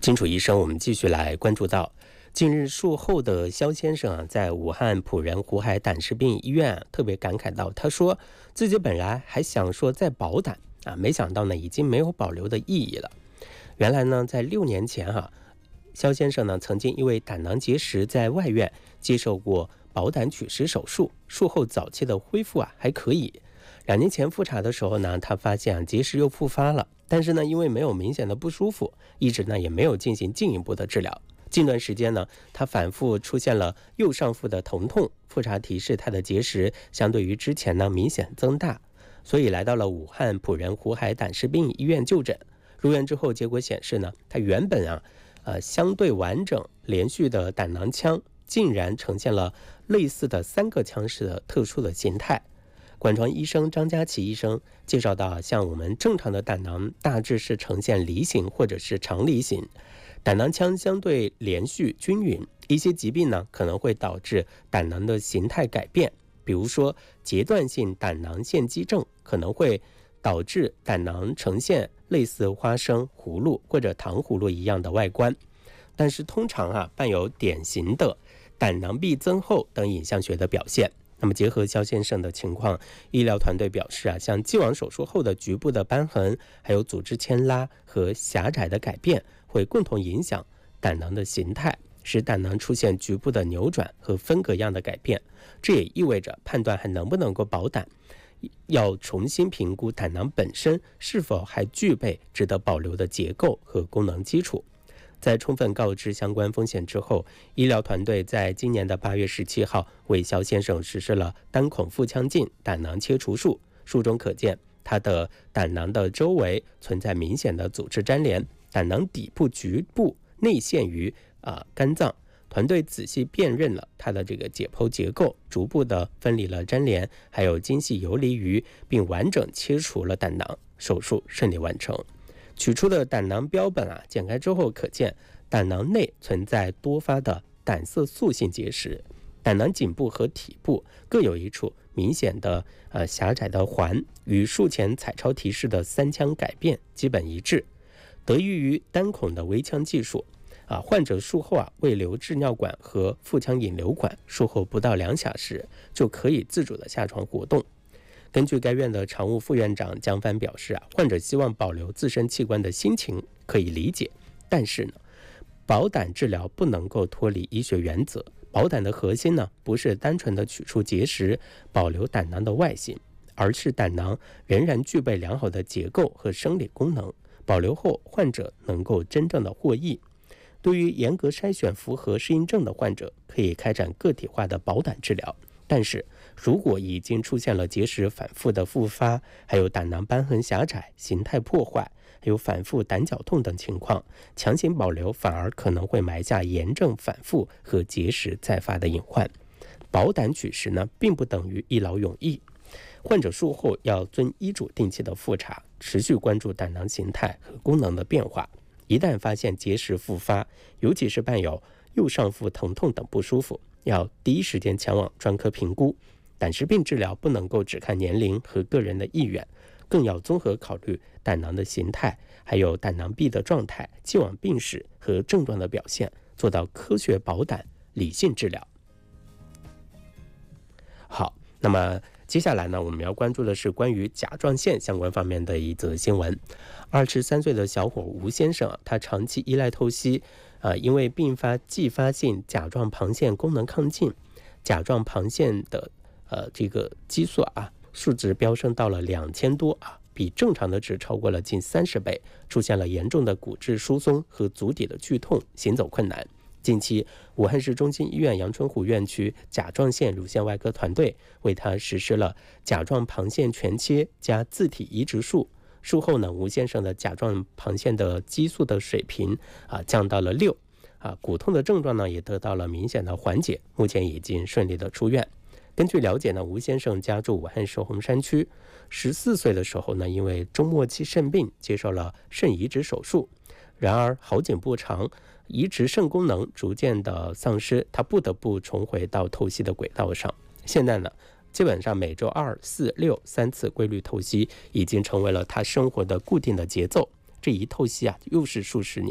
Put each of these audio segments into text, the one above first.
金楚医生，我们继续来关注到，近日术后的肖先生在武汉辅仁湖海胆石病医院特别感慨到，他说自己本来还想说再保胆没想到呢已经没有保留的意义了。原来呢在6年前肖先生呢曾经因为胆囊结石在外院接受过保胆取石手术，术后早期的恢复还可以。2年前复查的时候呢，他发现结石又复发了，但是呢因为没有明显的不舒服，一直呢也没有进行进一步的治疗。近段时间呢，他反复出现了右上腹的疼痛，复查提示他的结石相对于之前呢明显增大，所以来到了武汉辅仁湖海胆石病医院就诊。入院之后，结果显示呢，他原本相对完整连续的胆囊腔竟然呈现了类似的3个腔室的特殊的形态。管床医生张佳琪医生介绍到，像我们正常的胆囊大致是呈现梨形或者是长梨形，胆囊腔相对连续均匀，一些疾病呢可能会导致胆囊的形态改变，比如说阶段性胆囊腺肌症可能会导致胆囊呈现类似花生、葫芦或者糖葫芦一样的外观，但是通常伴有典型的胆囊壁增厚等影像学的表现。那么结合肖先生的情况，医疗团队表示像既往手术后的局部的瘢痕，还有组织牵拉和狭窄的改变，会共同影响胆囊的形态，使胆囊出现局部的扭转和分隔样的改变。这也意味着判断还能不能够保胆，要重新评估胆囊本身是否还具备值得保留的结构和功能基础。在充分告知相关风险之后，医疗团队在今年的8月17号为肖先生实施了单孔腹腔镜胆囊切除术。术中可见，他的胆囊的周围存在明显的组织粘连，胆囊底部局部内陷于肝脏。团队仔细辨认了他的这个解剖结构，逐步的分离了粘连，还有精细游离于，并完整切除了胆囊，手术顺利完成。取出的胆囊标本剪开之后，可见胆囊内存在多发的胆色素性结石，胆囊颈部和体部各有一处明显的狭窄的环，与术前彩超提示的3腔改变基本一致。得益于单孔的微腔技术，患者术后胃流置尿管和腹腔引流管术后不到2小时就可以自主的下床活动。根据该院的常务副院长江帆表示患者希望保留自身器官的心情可以理解，但是呢，保胆治疗不能够脱离医学原则。保胆的核心呢，不是单纯的取出结石，保留胆囊的外形，而是胆囊仍然具备良好的结构和生理功能，保留后患者能够真正的获益。对于严格筛选符合适应症的患者，可以开展个体化的保胆治疗。但是如果已经出现了结石反复的复发，还有胆囊瘢痕狭窄、形态破坏，还有反复胆绞痛等情况，强行保留反而可能会埋下炎症反复和结石再发的隐患。保胆取石呢，并不等于一劳永逸。患者术后要遵医嘱定期的复查，持续关注胆囊形态和功能的变化。一旦发现结石复发，尤其是伴有右上腹疼痛等不舒服，要第一时间前往专科评估。胆石病治疗不能够只看年龄和个人的意愿，更要综合考虑胆囊的形态，还有胆囊壁的状态、既往病史和症状的表现，做到科学保胆、理性治疗。好，那么接下来呢，我们要关注的是关于甲状腺相关方面的一则新闻。23岁的小伙吴先生他长期依赖透析，因为并发继发性甲状旁腺功能亢进，甲状旁腺的这个激素数值飙升到了2000多比正常的值超过了近30倍，出现了严重的骨质疏松和足底的剧痛，行走困难。近期，武汉市中心医院阳春湖院区甲状腺乳腺外科团队为他实施了甲状旁腺全切加自体移植术。术后呢，吴先生的甲状旁腺的激素的水平降到了6，骨痛的症状呢也得到了明显的缓解，目前已经顺利的出院。根据了解呢，吴先生家住武汉市洪山区，14岁的时候呢，因为中末期肾病接受了肾移植手术，然而好景不长，移植肾功能逐渐的丧失，他不得不重回到透析的轨道上。现在呢，基本上每周2、4、6 3次规律透析已经成为了他生活的固定的节奏。这一透析又是数十年。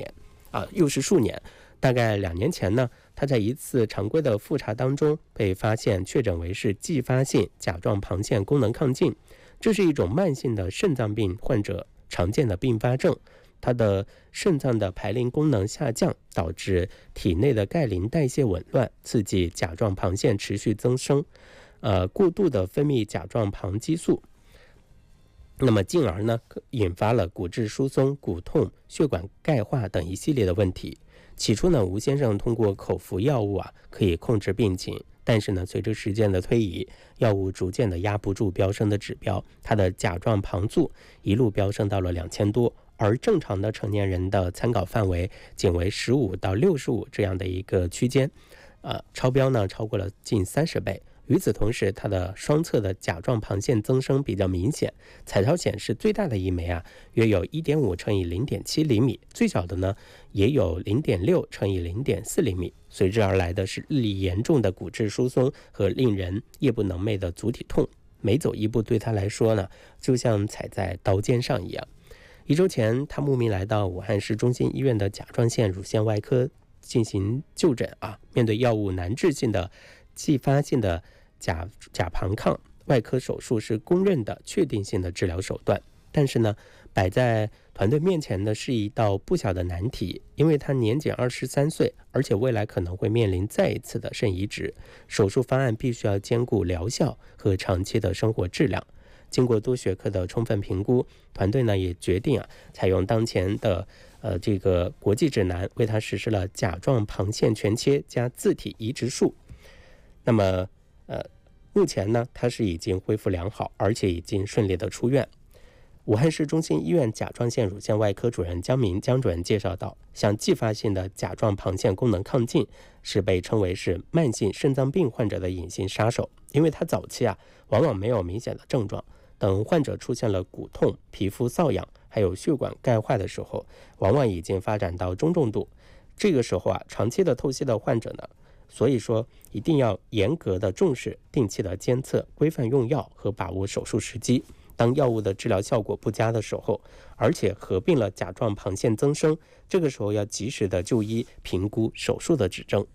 又是数年。大概2年前呢，他在一次常规的复查当中被发现确诊为是继发性甲状旁腺功能亢进，这是一种慢性的肾脏病患者常见的并发症。他的肾脏的排磷功能下降，导致体内的钙磷代谢紊乱，刺激甲状旁腺持续增生，过度的分泌甲状旁激素，那么进而呢引发了骨质疏松、骨痛、血管钙化等一系列的问题。起初呢，吴先生通过口服药物可以控制病情，但是呢，随着时间的推移，药物逐渐的压不住飙升的指标，他的甲状旁素一路飙升到了2000多，而正常的成年人的参考范围仅为15到65这样的一个区间，超标呢超过了近30倍。与此同时，它的双侧的甲状旁腺增生比较明显，彩超显示最大的一枚约有 1.5 乘以 0.7 厘米，最小的呢也有 0.6 乘以 0.4 厘米。随之而来的是日益严重的骨质疏松和令人夜不能寐的足底痛，每走一步对他来说呢，就像踩在刀尖上一样。1周前，他慕名来到武汉市中心医院的甲状腺乳腺外科进行就诊面对药物难治性的继发性的甲旁亢，外科手术是公认的确定性的治疗手段。但是呢，摆在团队面前的是一道不小的难题，因为他年仅23岁，而且未来可能会面临再一次的肾移植，手术方案必须要兼顾疗效和长期的生活质量。经过多学科的充分评估，团队呢也决定采用当前的这个国际指南，为他实施了甲状旁腺全切加自体移植术。那么目前呢，他是已经恢复良好，而且已经顺利的出院。武汉市中心医院甲状腺乳腺外科主任江主任介绍到，像继发性的甲状旁腺功能亢进是被称为是慢性肾脏病患者的隐形杀手，因为它早期往往没有明显的症状，等患者出现了骨痛、皮肤瘙痒还有血管钙化的时候，往往已经发展到中重度。这个时候长期的透析的患者呢，所以说一定要严格的重视定期的监测、规范用药和把握手术时机。当药物的治疗效果不佳的时候，而且合并了甲状旁腺增生，这个时候要及时的就医评估手术的指征。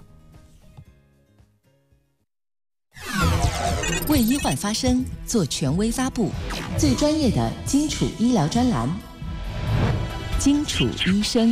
为医患发声，做权威发布，最专业的基础医疗专栏，基础医生。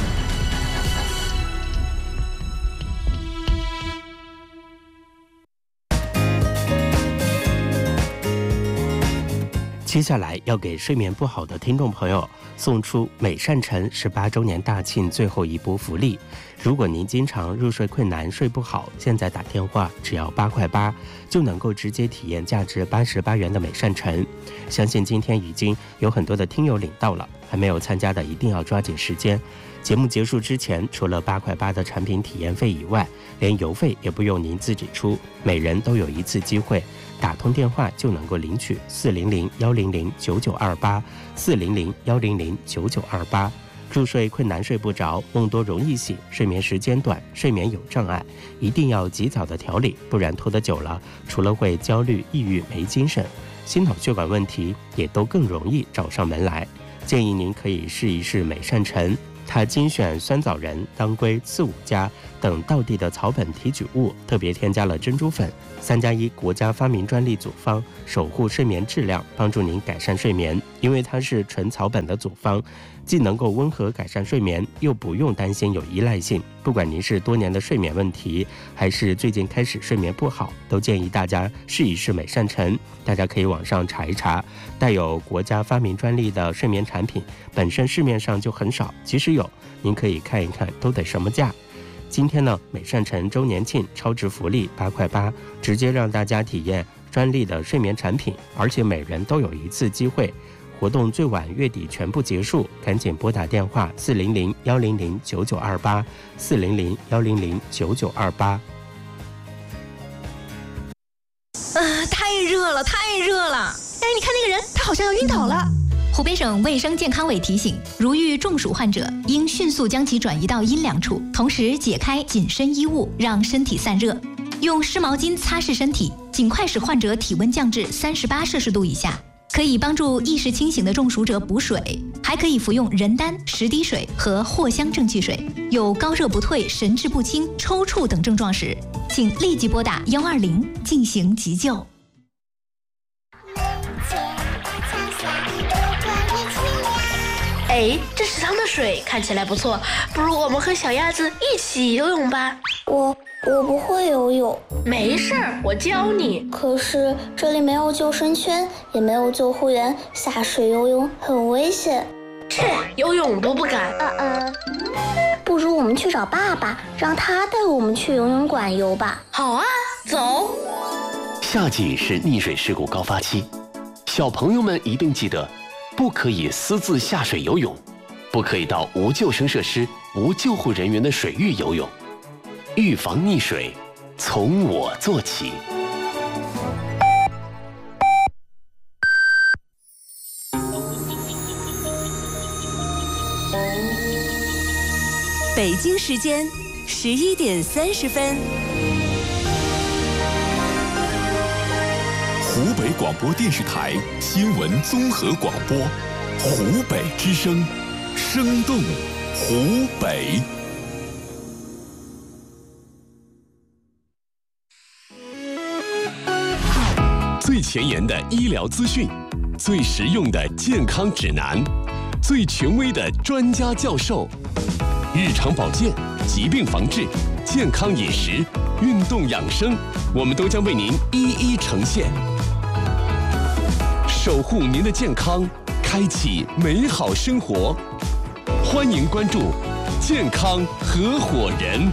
接下来要给睡眠不好的听众朋友送出美善晨18周年大庆最后一波福利。如果您经常入睡困难、睡不好，现在打电话只要8块8，就能够直接体验价值88元的美善晨。相信今天已经有很多的听友领到了，还没有参加的一定要抓紧时间。节目结束之前，除了8块8的产品体验费以外，连邮费也不用您自己出，每人都有一次机会。打通电话就能够领取400-100-9928，400-100-9928。入睡困难睡不着，梦多容易醒，睡眠时间短，睡眠有障碍，一定要及早的调理，不然拖得久了，除了会焦虑、抑郁、没精神，心脑血管问题也都更容易找上门来。建议您可以试一试美善晨，它精选酸枣仁、当归、刺五加等道地的草本提取物，特别添加了珍珠粉，3+1国家发明专利组方，守护睡眠质量，帮助您改善睡眠。因为它是纯草本的组方，既能够温和改善睡眠，又不用担心有依赖性。不管您是多年的睡眠问题，还是最近开始睡眠不好，都建议大家试一试美善晨。大家可以网上查一查，带有国家发明专利的睡眠产品，本身市面上就很少，即使有，您可以看一看都得什么价。今天呢，美善晨周年庆超值福利8块8，直接让大家体验专利的睡眠产品，而且每人都有一次机会。活动最晚月底全部结束，赶紧拨打电话400-100-9928， 400-100-9928。 太热了，太热了！哎，你看那个人，他好像要晕倒了。 湖北省卫生健康委提醒，如遇中暑患者，应迅速将其转移到阴凉处，同时解开紧身衣物，让身体散热，用湿毛巾擦拭身体，尽快使患者体温降至38摄氏度以下，可以帮助意识清醒的中暑者补水。 还可以服用人丹、10滴水和藿香正气水。有高热不退、神志不清、抽搐等症状时，请立即拨打120进行急救。 哎，这池塘的水看起来不错，不如我们和小鸭子一起游泳吧。 我不会游泳。 没事儿，我教你。 可是这里没有救生圈，也没有救护员，下水游泳很危险。 切，游泳都不敢。 不如我们去找爸爸，让他带我们去游泳馆游吧。 好啊，走。 夏季是溺水事故高发期，小朋友们一定记得，不可以私自下水游泳，不可以到无救生设施、无救护人员的水域游泳。预防溺水，从我做起。 北京时间11点30分。 湖北广播电视台新闻综合广播，湖北之声，生动湖北。最前沿的医疗资讯，最实用的健康指南，最权威的专家教授，日常保健、疾病防治、健康饮食、运动养生，我们都将为您一一呈现，守护您的健康，开启美好生活。欢迎关注健康合伙人。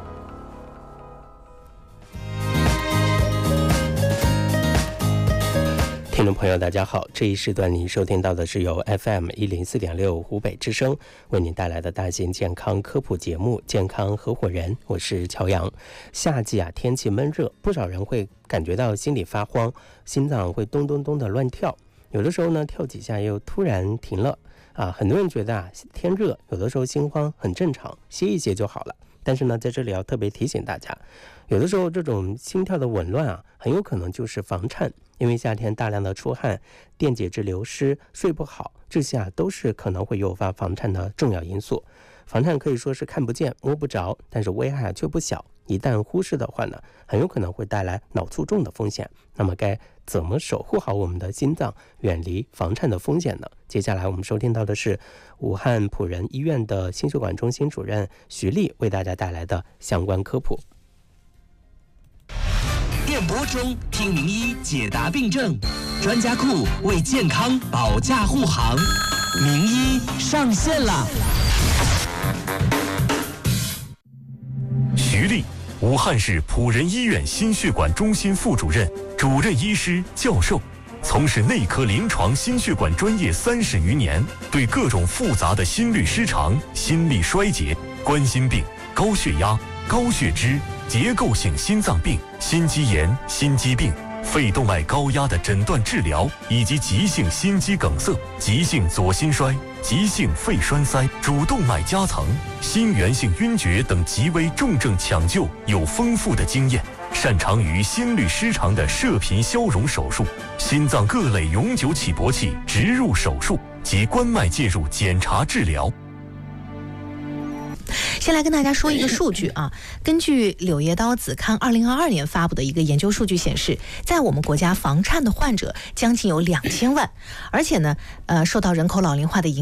听众朋友大家好，这一时段您收听到的是由 FM104.6 湖北之声为您带来的大型健康科普节目健康合伙人，我是乔阳。夏季天气闷热，不少人会感觉到心里发慌，心脏会咚咚咚的乱跳，有的时候呢跳几下又突然停了很多人觉得天热有的时候心慌很正常，歇一歇就好了。但是呢，在这里要特别提醒大家，有的时候这种心跳的紊乱很有可能就是房颤，因为夏天大量的出汗、电解质流失、睡不好，这些都是可能会诱发房颤的重要因素。房颤可以说是看不见摸不着，但是危害却不小，一旦忽视的话呢，很有可能会带来脑卒中的风险。那么该怎么守护好我们的心脏，远离房颤的风险呢？接下来我们收听到的是武汉辅仁医院的心血管中心主任徐丽为大家带来的相关科普。 电波中听名医解答病症，专家库为健康保驾护航，名医上线了。 徐丽，武汉市辅仁医院心血管中心副主任、主任医师、教授，从事内科临床心血管专业30余年，对各种复杂的心律失常、心力衰竭、冠心病、高血压、高血脂、结构性心脏病、心肌炎、心肌病、肺动脉高压的诊断治疗，以及急性心肌梗塞、急性左心衰、急性肺栓塞、主动脉夹层、心源性晕厥等极为重症抢救有丰富的经验，擅长于心律失常的射频消融手术、心脏各类永久起搏器植入手术及冠脉介入检查治疗。 先来跟大家说一个数据根据柳叶刀子刊2022年发布的一个研究数据显示，在我们国家房颤的患者将近有2000万，而且呢，受到人口老龄化的影响。